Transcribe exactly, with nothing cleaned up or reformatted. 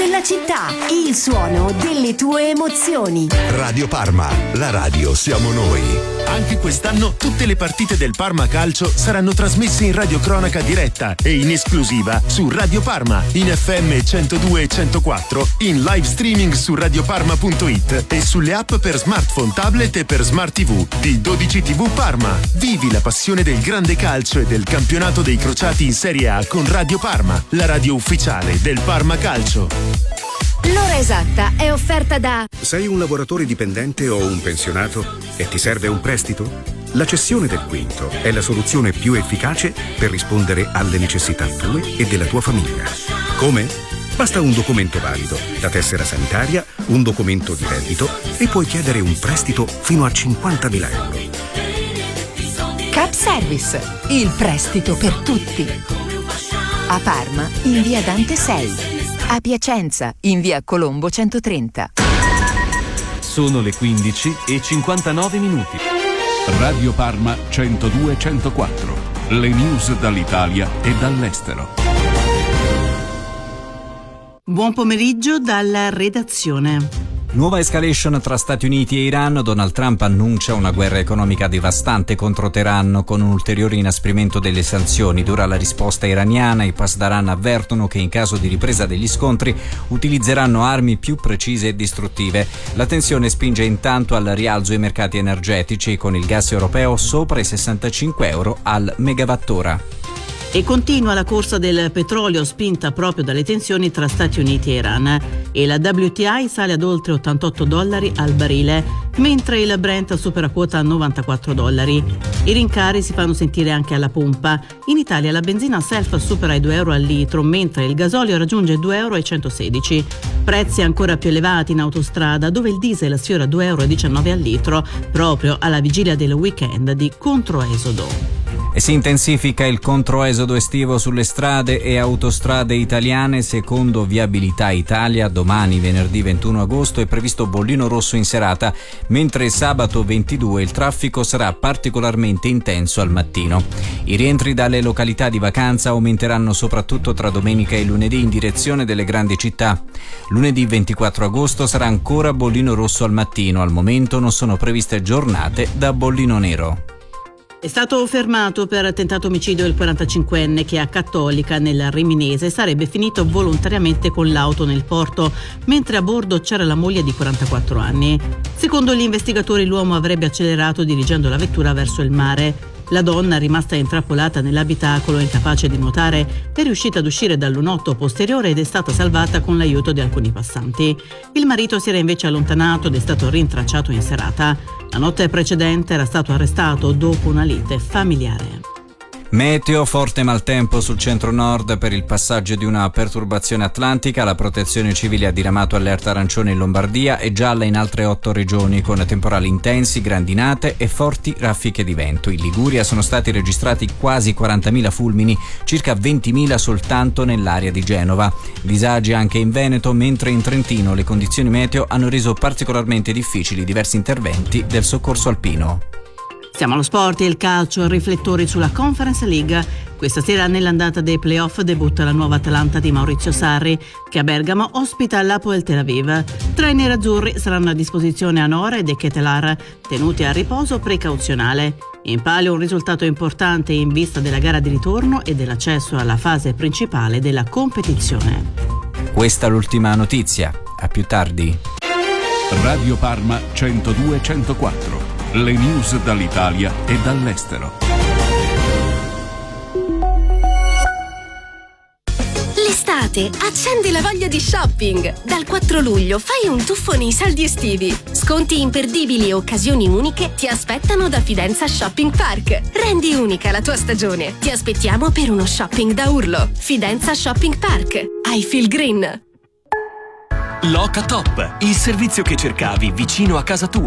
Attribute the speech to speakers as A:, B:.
A: della città, il suono delle tue emozioni.
B: Radio Parma, la radio siamo noi.
C: Anche quest'anno tutte le partite del Parma Calcio saranno trasmesse in radiocronaca diretta e in esclusiva su Radio Parma, in F M centodue e centoquattro, in live streaming su radioparma punto it e sulle app per smartphone, tablet e per smart tivù di dodici tivù Parma. Vivi la passione del grande calcio e del campionato dei crociati in Serie A con Radio Parma, la radio ufficiale del Parma Calcio.
A: L'ora esatta è offerta da...
D: Sei un lavoratore dipendente o un pensionato e ti serve un prestito? La cessione del quinto è la soluzione più efficace per rispondere alle necessità tue e della tua famiglia. Come? Basta un documento valido, la tessera sanitaria, un documento di reddito e puoi chiedere un prestito fino a cinquantamila euro.
E: Cap Service, il prestito per tutti. A Parma, in via Dante sei. A Piacenza, in via Colombo centotrenta.
F: Sono le quindici e cinquantanove minuti. Radio Parma centodue e centoquattro. Le news dall'Italia e dall'estero.
G: Buon pomeriggio dalla redazione.
H: Nuova escalation tra Stati Uniti e Iran. Donald Trump annuncia una guerra economica devastante contro Teheran con un ulteriore inasprimento delle sanzioni. Dura la risposta iraniana. I Pasdaran avvertono che in caso di ripresa degli scontri utilizzeranno armi più precise e distruttive. La tensione spinge intanto al rialzo i mercati energetici, con il gas europeo sopra i sessantacinque euro al megawattora.
G: E continua la corsa del petrolio spinta proprio dalle tensioni tra Stati Uniti e Iran, e la W T I sale ad oltre ottantotto dollari al barile, mentre il Brent supera quota novantaquattro dollari. I rincari si fanno sentire anche alla pompa. In Italia la benzina self supera i due euro al litro, mentre il gasolio raggiunge due euro e centosedici. Prezzi ancora più elevati in autostrada, dove il diesel sfiora due euro e diciannove al litro, proprio alla vigilia del weekend di controesodo.
H: E si intensifica il controesodo estivo sulle strade e autostrade italiane. Secondo Viabilità Italia, domani venerdì ventuno agosto è previsto bollino rosso in serata, mentre sabato ventidue il traffico sarà particolarmente intenso al mattino. I rientri dalle località di vacanza aumenteranno soprattutto tra domenica e lunedì in direzione delle grandi città. Lunedì ventiquattro agosto sarà ancora bollino rosso al mattino. Al momento non sono previste giornate da bollino nero.
G: È stato fermato per tentato omicidio il quarantacinquenne che a Cattolica, nel Riminese, sarebbe finito volontariamente con l'auto nel porto, mentre a bordo c'era la moglie di quarantaquattro anni. Secondo gli investigatori l'uomo avrebbe accelerato dirigendo la vettura verso il mare. La donna, rimasta intrappolata nell'abitacolo, incapace di nuotare, è riuscita ad uscire dal lunotto posteriore ed è stata salvata con l'aiuto di alcuni passanti. Il marito si era invece allontanato ed è stato rintracciato in serata. La notte precedente era stato arrestato dopo una lite familiare.
H: Meteo, forte maltempo sul centro-nord per il passaggio di una perturbazione atlantica. La protezione civile ha diramato allerta arancione in Lombardia e gialla in altre otto regioni, con temporali intensi, grandinate e forti raffiche di vento. In Liguria sono stati registrati quasi quarantamila fulmini, circa ventimila soltanto nell'area di Genova. Disagi anche in Veneto, mentre in Trentino le condizioni meteo hanno reso particolarmente difficili diversi interventi del soccorso alpino.
G: Siamo allo sport e il calcio, riflettori sulla Conference League. Questa sera nell'andata dei playoff debutta la nuova Atalanta di Maurizio Sarri, che a Bergamo ospita l'Hapoel Tel Aviv. Tra i nerazzurri saranno a disposizione Anora e De Ketelaere, tenuti a riposo precauzionale. In palio un risultato importante in vista della gara di ritorno e dell'accesso alla fase principale della competizione.
H: Questa è l'ultima notizia. A più tardi.
F: Radio Parma centodue e centoquattro. Le news dall'Italia e dall'estero.
A: L'estate, accendi la voglia di shopping. Dal quattro luglio fai un tuffo nei saldi estivi. Sconti imperdibili e occasioni uniche ti aspettano da Fidenza Shopping Park. Rendi unica la tua stagione. Ti aspettiamo per uno shopping da urlo. Fidenza Shopping Park. I feel green.
I: Loca Top, il servizio che cercavi vicino a casa tua.